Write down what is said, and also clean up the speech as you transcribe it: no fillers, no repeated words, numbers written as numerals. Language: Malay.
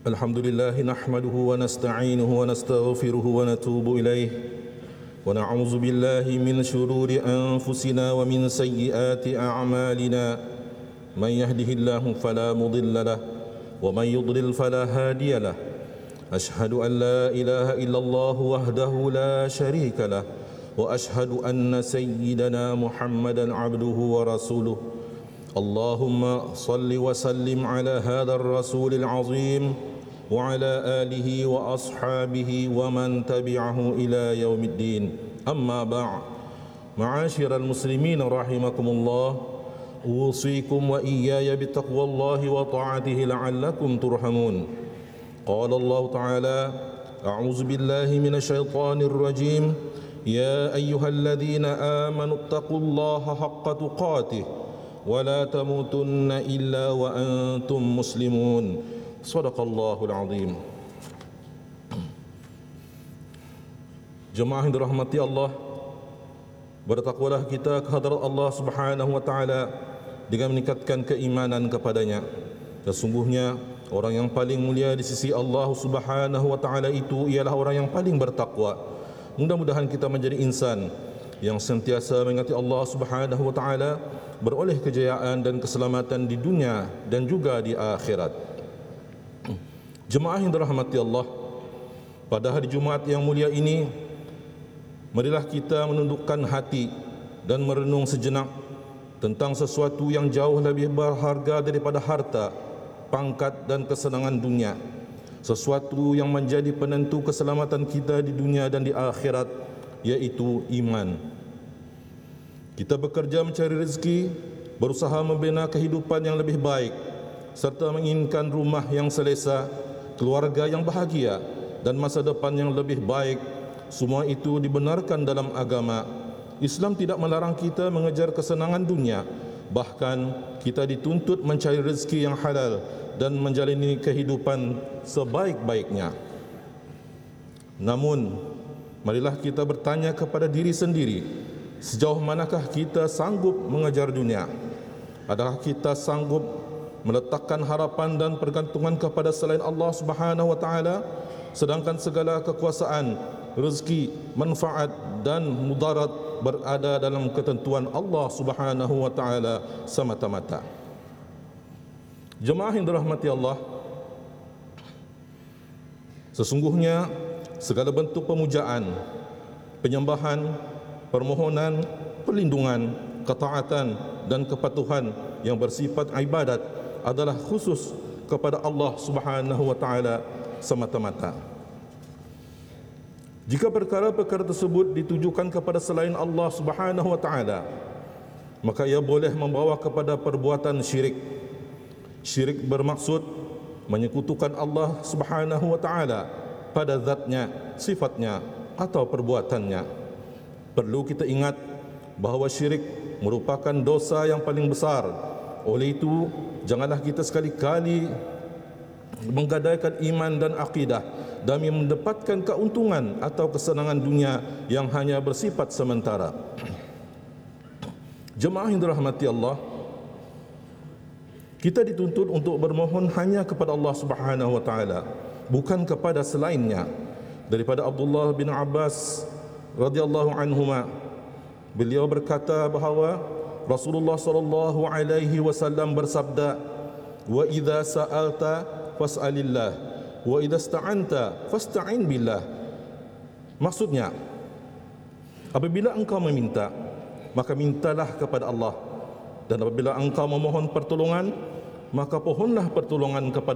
الحمد لله نحمده ونستعينه ونستغفره ونتوب إليه ونعوذ بالله من شرور أنفسنا ومن سيئات أعمالنا من يهده الله فلا مضل له ومن يضلل فلا هادي له أشهد أن لا إله إلا الله وحده لا شريك له وأشهد أن سيدنا محمدا عبده ورسوله اللهم صل وسلم على هذا الرسول العظيم وعلى آله وأصحابه ومن تبعه إلى يوم الدين أما بعد معاشر المسلمين رحمكم الله أوصيكم وإياي بتقوى الله وطاعته لعلكم ترحمون قال الله تعالى أعوذ بالله من الشيطان الرجيم يا أيها الذين آمنوا اتقوا الله حق تقاته ولا تموتن إلا وأنتم مسلمون صدق الله العظيم. Jemaah yang dirahmati Allah, bertakwalah kita kehadrat Allah Subhanahu wa taala dengan meningkatkan keimanan kepadanya. Sesungguhnya orang yang paling mulia di sisi Allah Subhanahu wa taala itu ialah orang yang paling bertakwa. Mudah-mudahan kita menjadi insan yang sentiasa mengingati Allah Subhanahu wa taala, beroleh kejayaan dan keselamatan di dunia dan juga di akhirat. Jemaah yang dirahmati Allah, pada hari Jumaat yang mulia ini, marilah kita menundukkan hati dan merenung sejenak tentang sesuatu yang jauh lebih berharga daripada harta, pangkat dan kesenangan dunia. Sesuatu yang menjadi penentu keselamatan kita di dunia dan di akhirat, yaitu iman. Kita bekerja mencari rezeki, berusaha membina kehidupan yang lebih baik, serta menginginkan rumah yang selesa, keluarga yang bahagia, dan masa depan yang lebih baik. Semua itu dibenarkan dalam agama. Islam tidak melarang kita mengejar kesenangan dunia. Bahkan kita dituntut mencari rezeki yang halal dan menjalani kehidupan sebaik-baiknya. Namun, marilah kita bertanya kepada diri sendiri, sejauh manakah kita sanggup mengejar dunia? Adakah kita sanggup meletakkan harapan dan pergantungan kepada selain Allah Subhanahu wa taala, sedangkan segala kekuasaan, rezeki, manfaat dan mudarat berada dalam ketentuan Allah Subhanahu wa taala semata-mata? Jemaah yang dirahmati Allah, sesungguhnya segala bentuk pemujaan, penyembahan, permohonan, perlindungan, ketaatan dan kepatuhan yang bersifat ibadat adalah khusus kepada Allah Subhanahu wa taala semata-mata. Jika perkara-perkara tersebut ditujukan kepada selain Allah Subhanahu wa taala, maka ia boleh membawa kepada perbuatan syirik. Syirik bermaksud menyekutukan Allah Subhanahu wa taala pada zatnya, sifatnya atau perbuatannya. Perlu kita ingat bahawa syirik merupakan dosa yang paling besar. Oleh itu, janganlah kita sekali-kali menggadaikan iman dan akidah demi mendapatkan keuntungan atau kesenangan dunia yang hanya bersifat sementara. Jemaah yang dirahmati Allah, kita dituntut untuk bermohon hanya kepada Allah Subhanahu wa taala, bukan kepada selainnya. Daripada Abdullah bin Abbas radhiyallahu anhuma, beliau berkata bahawa Rasulullah sallallahu alaihi wasallam bersabda, "Wa idza sa'alta fas'alillah, wa idza ista'anta fasta'in billah." Maksudnya, apabila engkau meminta, maka mintalah kepada Allah, dan apabila engkau memohon pertolongan, maka pohonlah pertolongan kepada